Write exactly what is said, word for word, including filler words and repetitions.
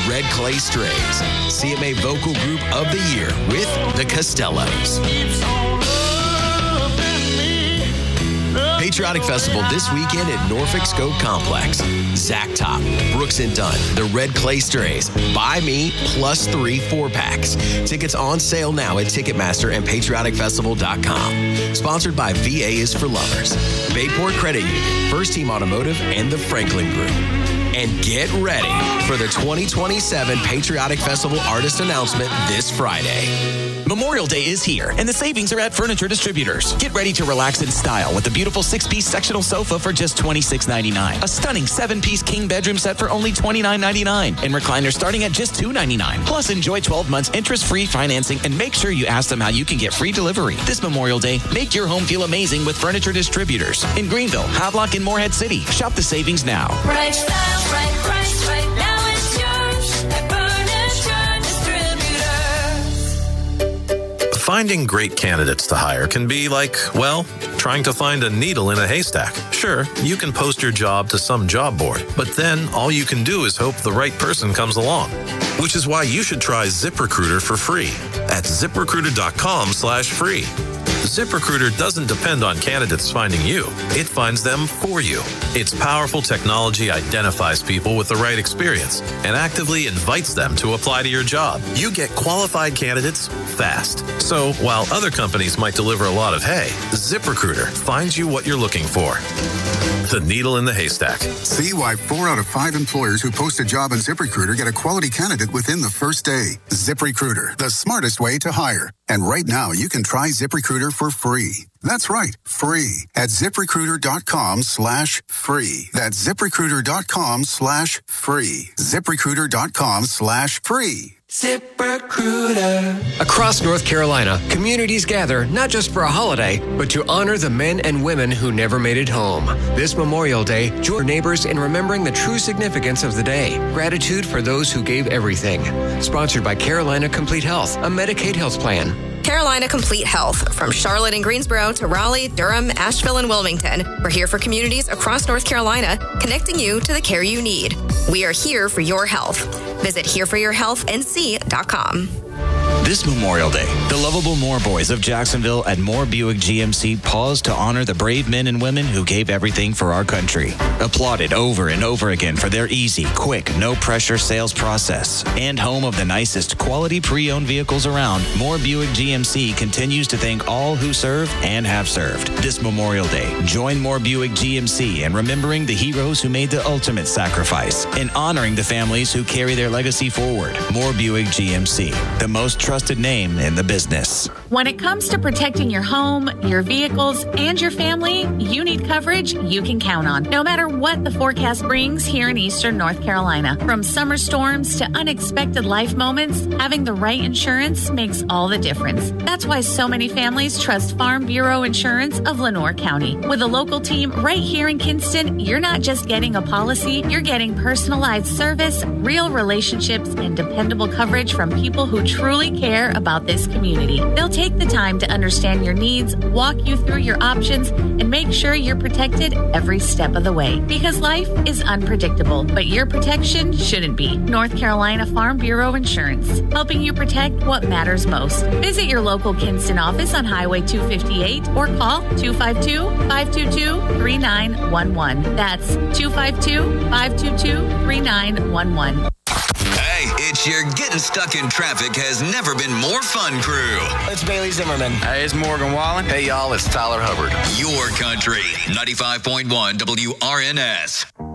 Red Clay Strays, C M A Vocal Group of the Year with the Costellos. Patriotic Festival this weekend at Norfolk Scope Complex. Zach Top, Brooks and Dunn, the Red Clay Strays, Buy Me, plus three four-packs. Tickets on sale now at Ticketmaster and patriotic festival dot com. Sponsored by V A is for Lovers, Bayport Credit Union, First Team Automotive, and the Franklin Group. And get ready for the twenty twenty-seven Patriotic Festival Artist Announcement this Friday. Memorial Day is here, and the savings are at Furniture Distributors. Get ready to relax in style with the beautiful six-piece sectional sofa for just twenty-six ninety-nine. A stunning seven-piece king bedroom set for only twenty-nine ninety-nine. And recliners starting at just two ninety-nine. Plus, enjoy twelve months interest-free financing, and make sure you ask them how you can get free delivery. This Memorial Day, make your home feel amazing with Furniture Distributors. In Greenville, Havelock, and Morehead City. Shop the savings now. Right style, right price, right now it's yours at Furniture Distributors. Finding great candidates to hire can be like, well, trying to find a needle in a haystack. Sure, you can post your job to some job board, but then all you can do is hope the right person comes along. Which is why you should try ZipRecruiter for free at ZipRecruiter.com slash free. ZipRecruiter doesn't depend on candidates finding you. It finds them for you. Its powerful technology identifies people with the right experience and actively invites them to apply to your job. You get qualified candidates fast. So while other companies might deliver a lot of hay, ZipRecruiter finds you what you're looking for. The needle in the haystack. See why four out of five employers who post a job on ZipRecruiter get a quality candidate within the first day. ZipRecruiter, the smartest way to hire. And right now, you can try ZipRecruiter for free. That's right, free at ZipRecruiter.com slash free. That's ZipRecruiter.com slash free. ZipRecruiter.com slash free. ZipRecruiter. Across North Carolina, communities gather not just for a holiday, but to honor the men and women who never made it home. This Memorial Day, join your neighbors in remembering the true significance of the day. Gratitude for those who gave everything. Sponsored by Carolina Complete Health, a Medicaid health plan. Carolina Complete Health. From Charlotte and Greensboro to Raleigh, Durham, Asheville, and Wilmington, we're here for communities across North Carolina, connecting you to the care you need. We are here for your health. Visit here for your health n c dot com. This Memorial Day, the lovable Moore Boys of Jacksonville at Moore Buick G M C pause to honor the brave men and women who gave everything for our country. Applauded over and over again for their easy, quick, no-pressure sales process. And home of the nicest quality pre-owned vehicles around, Moore Buick G M C continues to thank all who serve and have served. This Memorial Day, join Moore Buick G M C in remembering the heroes who made the ultimate sacrifice and honoring the families who carry their legacy forward. Moore Buick G M C, the most trusted name in the business. When it comes to protecting your home, your vehicles, and your family, you need coverage you can count on, no matter what the forecast brings here in Eastern North Carolina. From summer storms to unexpected life moments, having the right insurance makes all the difference. That's why so many families trust Farm Bureau Insurance of Lenoir County. With a local team right here in Kinston, you're not just getting a policy, you're getting personalized service, real relationships, and dependable coverage from people who truly care about this community. They'll take the time to understand your needs, walk you through your options, and make sure you're protected every step of the way. Because life is unpredictable, but your protection shouldn't be. North Carolina Farm Bureau Insurance, helping you protect what matters most. Visit your local Kinston office on Highway two fifty-eight or call two five two, five two two, three nine one one. That's two five two, five two two, three nine one one. Hey, it's your Getting Stuck in Traffic Has Never Been More Fun crew. It's Bailey Zimmerman. Hey, it's Morgan Wallen. Hey, y'all, it's Tyler Hubbard. Your country, ninety-five point one W R N S.